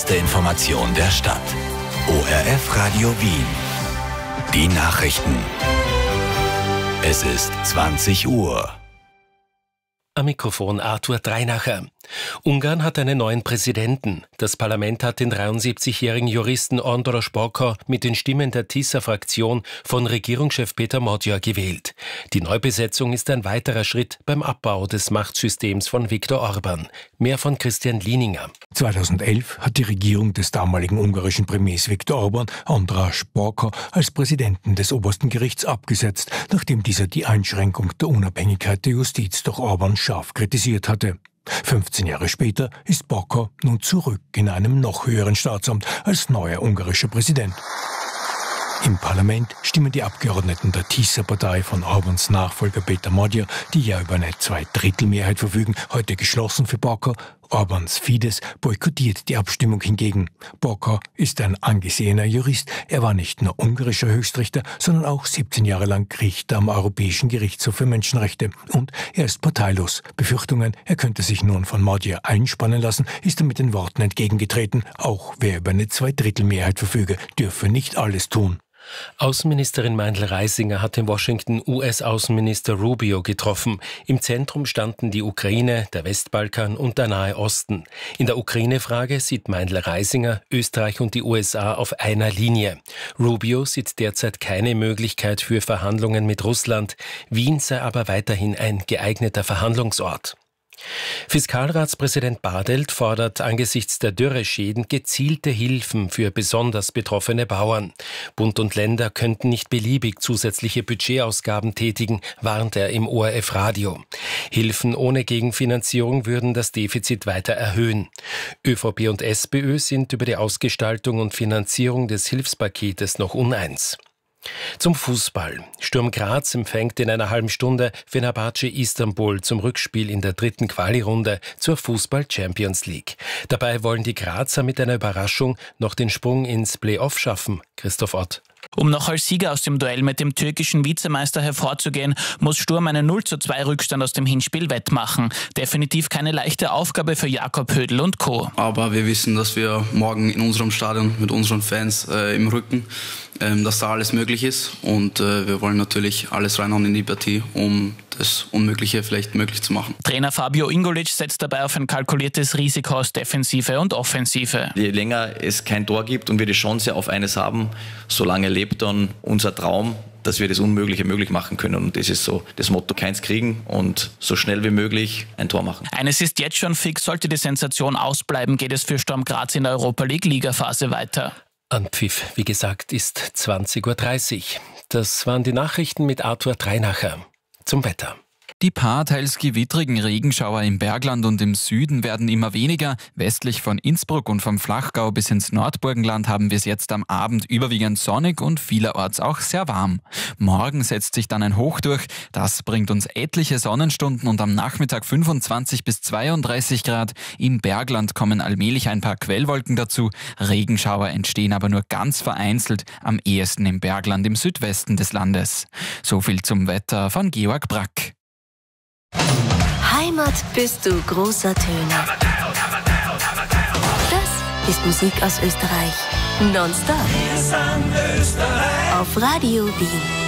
Die Information der Stadt. ORF Radio Wien. Die Nachrichten. Es ist 20 Uhr. Am Mikrofon Arthur Dreinacher. Ungarn hat einen neuen Präsidenten. Das Parlament hat den 73-jährigen Juristen Andras Bokor mit den Stimmen der TISA-Fraktion von Regierungschef Peter Magyar gewählt. Die Neubesetzung ist ein weiterer Schritt beim Abbau des Machtsystems von Viktor Orbán. Mehr von Christian Lieninger. 2011 hat die Regierung des damaligen ungarischen Premiers Viktor Orbán Andras Bokor als Präsidenten des obersten Gerichts abgesetzt, nachdem dieser die Einschränkung der Unabhängigkeit der Justiz durch Orbán scharf kritisiert hatte. 15 Jahre später ist Bokor nun zurück in einem noch höheren Staatsamt als neuer ungarischer Präsident. Im Parlament stimmen die Abgeordneten der TISA-Partei von Orbáns Nachfolger Peter Magyar, die ja über eine Zweidrittelmehrheit verfügen, heute geschlossen für Bokor. Orbáns Fidesz boykottiert die Abstimmung hingegen. Bokor ist ein angesehener Jurist. Er war nicht nur ungarischer Höchstrichter, sondern auch 17 Jahre lang Richter am Europäischen Gerichtshof für Menschenrechte. Und er ist parteilos. Befürchtungen, er könnte sich nun von Magyar einspannen lassen, ist er mit den Worten entgegengetreten. Auch wer über eine Zweidrittelmehrheit verfüge, dürfe nicht alles tun. Außenministerin Meindl-Reisinger hat in Washington US-Außenminister Rubio getroffen. Im Zentrum standen die Ukraine, der Westbalkan und der Nahe Osten. In der Ukraine-Frage sieht Meindl-Reisinger Österreich und die USA auf einer Linie. Rubio sieht derzeit keine Möglichkeit für Verhandlungen mit Russland. Wien sei aber weiterhin ein geeigneter Verhandlungsort. Fiskalratspräsident Bartelt fordert angesichts der Dürreschäden gezielte Hilfen für besonders betroffene Bauern. Bund und Länder könnten nicht beliebig zusätzliche Budgetausgaben tätigen, warnt er im ORF Radio. Hilfen ohne Gegenfinanzierung würden das Defizit weiter erhöhen. ÖVP und SPÖ sind über die Ausgestaltung und Finanzierung des Hilfspaketes noch uneins. Zum Fußball. Sturm Graz empfängt in einer halben Stunde Fenerbahce Istanbul zum Rückspiel in der dritten Quali-Runde zur Fußball-Champions League. Dabei wollen die Grazer mit einer Überraschung noch den Sprung ins Play-Off schaffen. Christoph Ott. Um noch als Sieger aus dem Duell mit dem türkischen Vizemeister hervorzugehen, muss Sturm einen 0:2 Rückstand aus dem Hinspiel wettmachen. Definitiv keine leichte Aufgabe für Jakob Hödl und Co. Aber wir wissen, dass wir morgen in unserem Stadion mit unseren Fans im Rücken, dass da alles möglich ist. Und wir wollen natürlich alles reinhauen in die Partie, um das Unmögliche vielleicht möglich zu machen. Trainer Fabio Ingolic setzt dabei auf ein kalkuliertes Risiko aus Defensive und Offensive. Je länger es kein Tor gibt und wir die Chance auf eines haben, solange lebt dann unser Traum, dass wir das Unmögliche möglich machen können. Und das ist so das Motto: keins kriegen und so schnell wie möglich ein Tor machen. Eines ist jetzt schon fix: sollte die Sensation ausbleiben, geht es für Sturm Graz in der Europa League Ligaphase weiter. Anpfiff, wie gesagt, ist 20:30 Uhr. Das waren die Nachrichten mit Arthur Dreinacher. Zum Wetter. Die paar teils gewittrigen Regenschauer im Bergland und im Süden werden immer weniger. Westlich von Innsbruck und vom Flachgau bis ins Nordburgenland haben wir es jetzt am Abend überwiegend sonnig und vielerorts auch sehr warm. Morgen setzt sich dann ein Hoch durch. Das bringt uns etliche Sonnenstunden und am Nachmittag 25 bis 32 Grad. Im Bergland kommen allmählich ein paar Quellwolken dazu. Regenschauer entstehen aber nur ganz vereinzelt, am ehesten im Bergland im Südwesten des Landes. So viel zum Wetter von Georg Brack. Heimat bist du großer Töne. Das ist Musik aus Österreich. Nonstop. Auf Radio Wien.